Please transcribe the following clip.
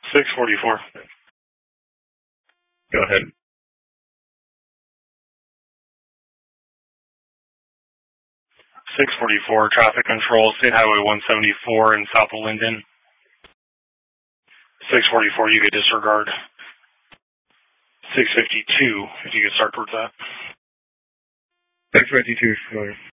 644. Go ahead. 644, traffic control, State Highway 174 in south of Linden. 644, you could disregard. 652, if you could start towards that. 652, familiar.